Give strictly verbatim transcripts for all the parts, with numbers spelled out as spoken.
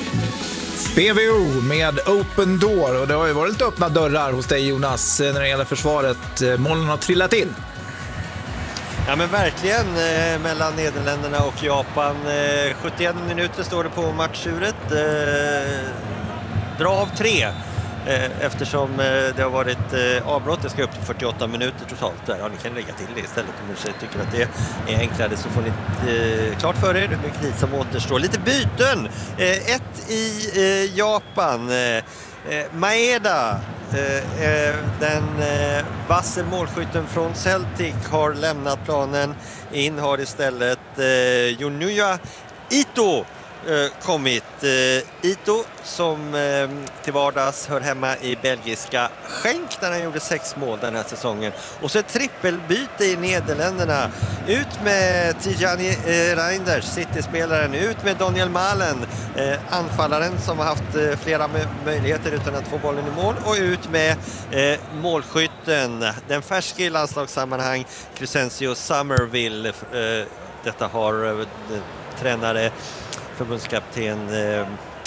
B V O med Open Door, och det har ju varit lite öppna dörrar hos dig, Jonas, när det gäller försvaret. Målen har trillat in. Ja, men verkligen eh, mellan Nederländerna och Japan. Eh, sjuttioen minuter står det på matchuret. Eh, dra av tre. Eh, eftersom eh, det har varit eh, avbrott. Det ska upp till fyrtioåtta minuter totalt där. Ja, ni kan lägga till det istället om ni tycker att det är enklare, så får ni eh, klart för er hur mycket tid som återstår. Lite byten. Eh, ett i eh, Japan. Eh, eh, Maeda, eh, eh, den eh, vasse målskytten från Celtic, har lämnat planen. In har istället eh, Junya Ito kommit. Ito som till vardags hör hemma i belgiska Genk, där han gjorde sex mål den här säsongen. Och så ett trippelbyte i Nederländerna. Ut med Tijani Reinders, City-spelaren. Ut med Daniel Malen, anfallaren som har haft flera möjligheter utan att få bollen i mål. Och ut med målskytten, den färske i landslagssammanhang, Crescencio Somerville. Detta har tränare, förbundskapten eh,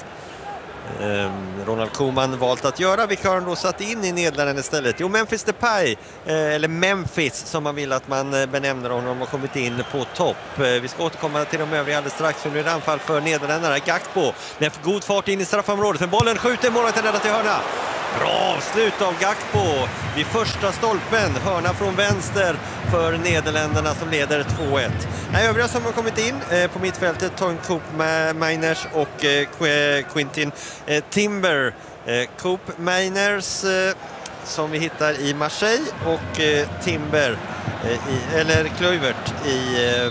eh, Ronald Koeman valt att göra. Vilka har han då satt in i Nederländerna istället? Jo, Memphis Depay, eh, eller Memphis som man vill att man benämner honom, har kommit in på topp. Eh, vi ska återkomma till de övriga alldeles strax, för nu är det anfall för Nederländerna. Gakpo med god fart in i straffområdet, men bollen skjuter, målet är räddat till hörna. Bra avslut av Gakpo vid första stolpen. Hörna från vänster för Nederländerna som leder två ett. Nej, övriga som har kommit in eh, på mittfältet, Ton Coop Miners och eh, Quintin eh, Timber. Eh, Coop Miners eh, som vi hittar i Marseille, och eh, Timber, eh, i, eller Kluivert i, eh,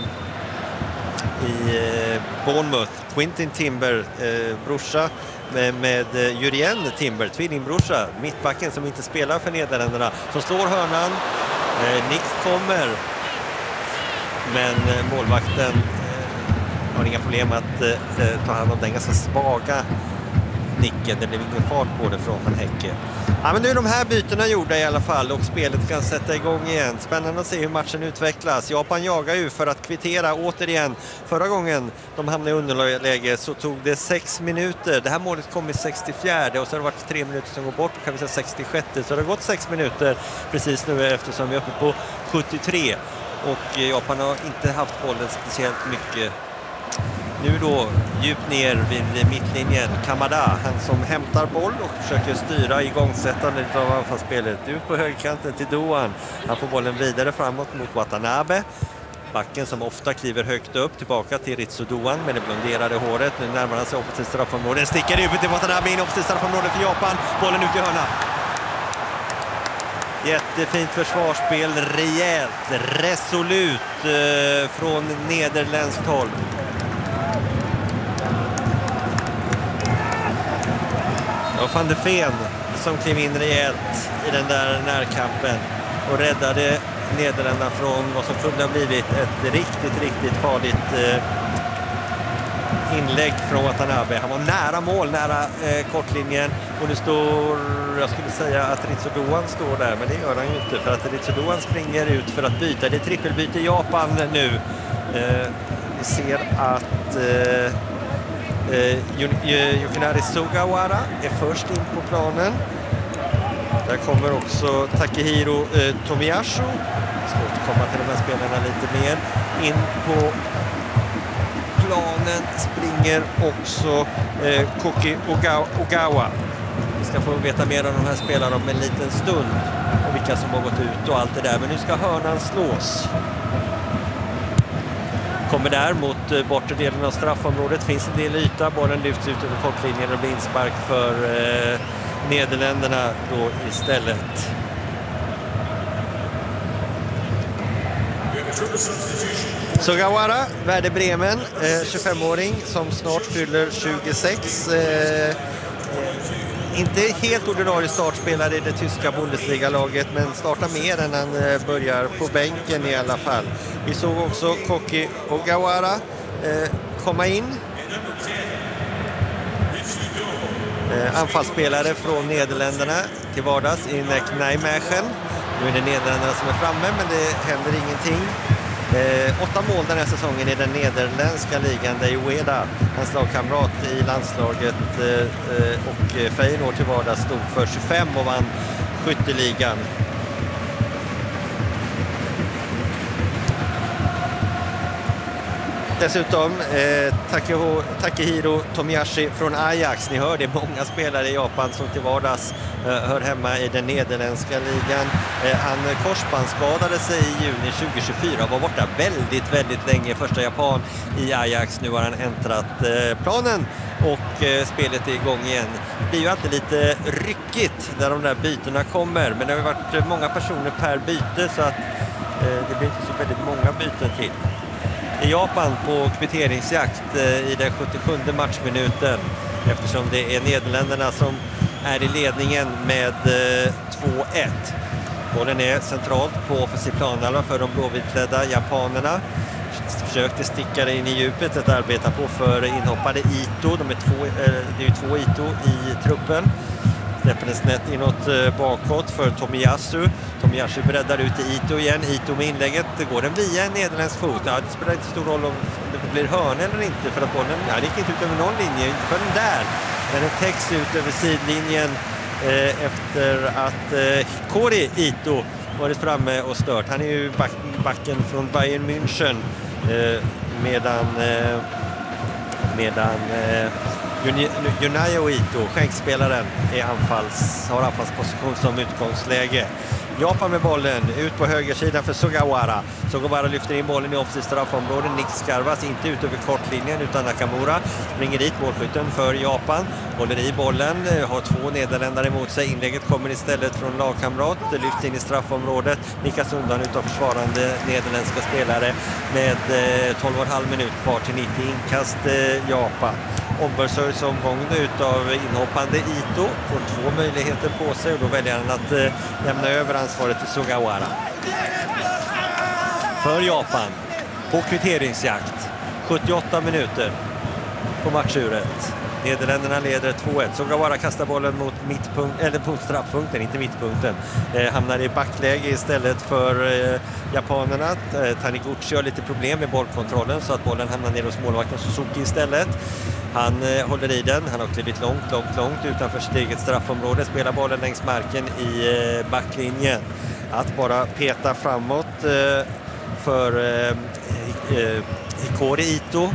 i eh, Bournemouth. Quintin Timber, eh, brorsa med, med Jurien Timber, tvillingbrorsa, mittbacken som inte spelar för Nederländerna, som slår hörnan. Eh, Nick kommer, men eh, målvakten eh, har inga problem att eh, ta hand om den ganska svaga nicken. Det blev ingen fart på det från Van Hecke. Ja, men nu är de här bytena gjorda i alla fall, och spelet kan sätta igång igen. Spännande att se hur matchen utvecklas. Japan jagar ju för att kvittera återigen. Förra gången de hamnade i underläge så tog det sex minuter. Det här målet kom i sextiofjärde, och så har det varit tre minuter som går bort, och kan vi säga sextiosjätte. Så det har gått sex minuter precis nu, eftersom vi är uppe på sjuttiotre. Och Japan har inte haft bollen speciellt mycket. Nu då djupt ner vid mittlinjen, Kamada, han som hämtar boll och försöker styra igångsättandet av anfallsspelet. Ut på högerkanten till Doan. Han får bollen vidare framåt mot Watanabe. Backen som ofta kliver högt upp, tillbaka till Ritsu Doan med det blonderade håret. Nu närmar han sig offensivt straffområde. Den sticker ut till Watanabe in offensivt straffområde för Japan. Bollen ut i hörna. Jättefint försvarsspel, rejält, resolut eh, från nederländskt håll. Och Van de Ven som klev in rejält i den där närkampen och räddade Nederländerna från vad som kunde ha blivit ett riktigt, riktigt farligt eh, inlägg från Watanabe. Han var nära mål, nära eh, kortlinjen, och nu står, jag skulle säga att Ritsu Doan står där, men det gör han ju inte, för att Ritsu Doan springer ut för att byta. Det är trippelbyte i Japan nu. Eh, vi ser att eh, Eh, Yukinari Sugawara är först in på planen. Där kommer också Takehiro eh, Tomiyasu. Jag ska återkomma till de här spelarna lite mer. In på planen springer också eh, Koki Ogawa. Ogawa. Vi ska få veta mer om de här spelarna om en liten stund, och vilka som har gått ut och allt det där. Men nu ska hörnan slås. Kommer där mot bortre delen av straffområdet. Finns en del yta. Bollen lyfts ut över kortlinjen och blir inspark för eh, Nederländerna då istället. Sugawara, Werder Bremen, eh, tjugofemåring som snart fyller tjugosex. Eh, Inte helt ordinarie startspelare i det tyska Bundesliga-laget, men startar mer än han börjar på bänken i alla fall. Vi såg också Koki Ogawara eh, komma in. Eh, anfallsspelare från Nederländerna till vardags i Nijmegen. Nu är det Nederländerna som är framme, men det händer ingenting. Eh, åtta mål den här säsongen i den nederländska ligan där Ueda, hans lagkamrat i landslaget eh, och Feyenoord till vardags stod för tjugofem och vann skytteligan. Dessutom eh, Takehiro Tomiyasu från Ajax. Ni hör, det är många spelare i Japan som till vardags eh, hör hemma i den nederländska ligan. Eh, han korsbandsskadade sig i juni tjugohundratjugofyra och var borta väldigt, väldigt länge. Första japan i Ajax. Nu har han äntrat eh, planen och eh, spelet är igång igen. Det blir ju alltid lite ryckigt när de där bytena kommer. Men det har varit många personer per byte så att eh, det blir inte så väldigt många byten till. I Japan på kvitteringsjakt i den sjuttiosjunde matchminuten eftersom det är Nederländerna som är i ledningen med två ett. Bollen är centralt på offensiv planhalva för de blåvitklädda japanerna. Försökte sticka in i djupet, att arbeta på för inhoppade Ito. De är två, det är ju två Ito i truppen. Släpper den snett inåt bakåt för Tomiyasu. Tomiyasu breddar ut till Ito igen. Ito med inlägget. Det går den via en nederländsk fot. Ja, det spelar inte stor roll om det blir hörn eller inte. För att bollen, ja, det gick inte ut över någon linje. Inte för den där. Men den täcks ut över sidlinjen eh, efter att eh, Hikori Ito varit framme och stört. Han är ju back, backen från Bayern München. Eh, medan... Eh, medan eh, Junayo Ito, skänkspelaren, är anfalls, har anfallsposition som utgångsläge. Japan med bollen, ut på högersidan för Sugawara. Sugawara lyfter in bollen i offensivt straffområde. Nick skarvas inte ut över kortlinjen utan Nakamura springer dit, målskytten för Japan. Håller i bollen, har två nederländare emot sig. Inlägget kommer istället från lagkamrat. Det lyfts in i straffområdet. Nickas undan utav försvarande nederländska spelare med tolv och en halv minut kvar till nittio inkast Japan. Ombörsöjs omgång utav inhoppande Ito. Får två möjligheter på sig och då väljer han att eh, lämna över ansvaret till Sugawara. För Japan på kvitteringsjakt. sjuttioåtta minuter på matchuret. Nederländerna leder två ett. Sugawara kastar bollen mot mittpunkt, eller mot straffpunkten, inte mittpunkten. Eh, hamnar i backläge istället för eh, japanerna. Eh, Taniguchi har lite problem med bollkontrollen så att bollen hamnar ner hos målvakten Suzuki istället. Han eh, håller i den, han har klivit långt, långt, långt utanför sitt eget straffområde. Spelar bollen längs marken i eh, backlinjen. Att bara peta framåt eh, för eh, eh, Hikori Ito.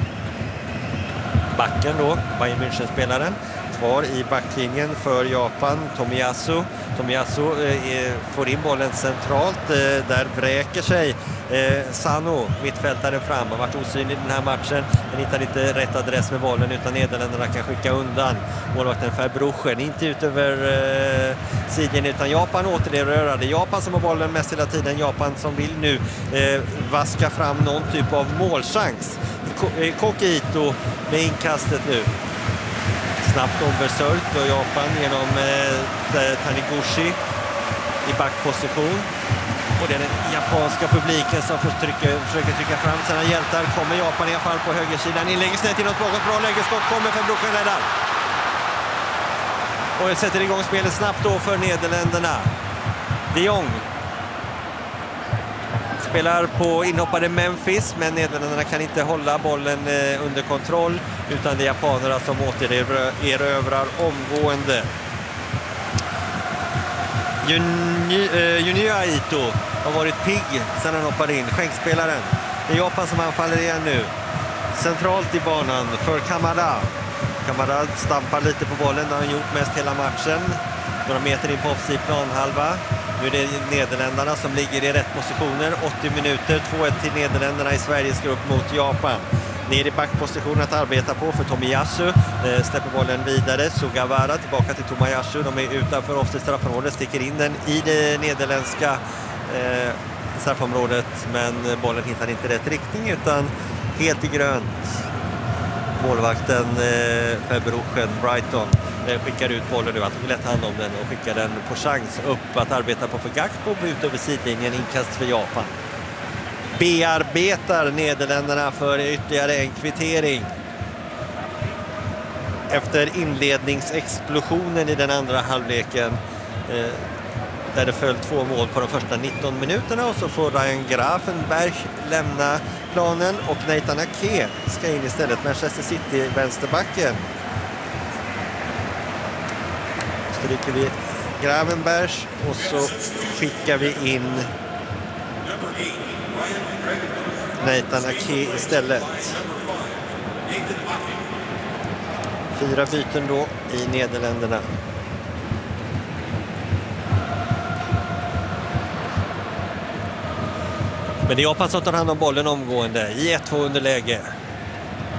Backen då, Bayern München-spelaren. Kvar i backlinjen för Japan, Tomiyasu. Tomiyasu eh, får in bollen centralt. Eh, där vräker sig eh, Sano, mittfältaren, fram. Har varit osynlig i den här matchen. Men hittar inte rätt adress med bollen utan Nederländerna kan skicka undan målvakten Verbruchen. Inte ut över eh, sidan utan Japan återerövrade. Japan som har bollen mest hela tiden. Japan som vill nu eh, vaska fram någon typ av målchans. Koki Ito med inkastet nu. Snabbt ombesörjt och Japan genom eh, Taniguchi i backposition. Och det är den japanska publiken som försöker, försöker trycka fram sina hjältar. Kommer Japan i alla fall på högersidan. Inlägger snett inåt bakåt. Bra lägesskott kommer för Broken räddar. Och sätter igång spelet snabbt då för Nederländerna. De Jong spelar på inhoppade Memphis, men Nederländerna kan inte hålla bollen eh, under kontroll utan det är japanerna som återerövrar omgående. Junya Ito har varit pigg sedan han hoppade in. Skänkspelaren. Det är Japan som anfaller igen nu. Centralt i banan för Kamada. Kamada stampar lite på bollen. Det har han gjort mest hela matchen. Några meter in på offensiv planhalva. Nu är det Nederländerna som ligger i rätt positioner. åttio minuter, två ett till Nederländerna i Sveriges grupp mot Japan. Ner i backposition att arbeta på för Tomiyasu. Eh, släpper bollen vidare. Sugawara tillbaka till Tomiyasu. De är utanför offensivt straffområdet. Sticker in den i det nederländska eh, straffområdet. Men bollen hittar inte rätt riktning utan helt i grönt. Målvakten eh, Verbruchen, Brighton, eh, skickar ut bollen nu. Han tog lätt hand om den och skickar den på chans upp att arbeta på för Gakpo ut över sidlinjen. Inkast för Japan. Bearbetar Nederländerna för ytterligare en kvittering. Efter inledningsexplosionen i den andra halvleken. Eh, där det föll två mål på de första nitton minuterna, och så får Ryan Gravenberch lämna planen och Nathan Ake ska in istället, Manchester City vänsterbacken. Stryker vi Gravenberch och så skickar vi in Nathan Ake istället. Fyra byten då i Nederländerna. Men det är Japan som tar hand om bollen omgående i ett två underläge.